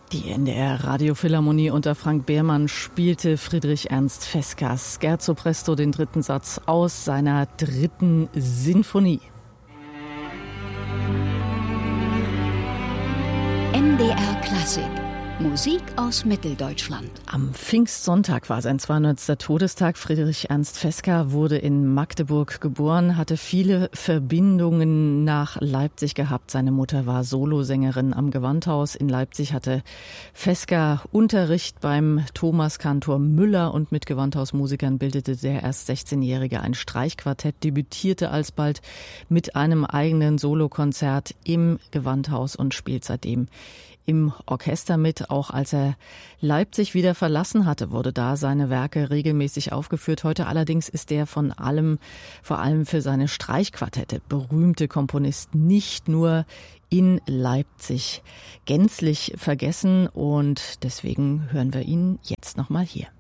Die NDR Radiophilharmonie unter Frank Behrmann spielte Friedrich Ernst Fesca Scherzo Presto, den dritten Satz aus seiner dritten Sinfonie. NDR Klassik. Musik aus Mitteldeutschland. Am Pfingstsonntag war sein 200. Todestag. Friedrich Ernst Fesca wurde in Magdeburg geboren, hatte viele Verbindungen nach Leipzig gehabt. Seine Mutter war Solosängerin am Gewandhaus. In Leipzig hatte Fesca Unterricht beim Thomas Kantor Müller und mit Gewandhausmusikern bildete der erst 16-Jährige ein Streichquartett, debütierte alsbald mit einem eigenen Solokonzert im Gewandhaus und spielt seitdem im Orchester mit. Auch als er Leipzig wieder verlassen hatte, wurde da seine Werke regelmäßig aufgeführt. Heute allerdings ist er vor allem für seine Streichquartette berühmte Komponist nicht nur in Leipzig gänzlich vergessen und deswegen hören wir ihn jetzt nochmal hier.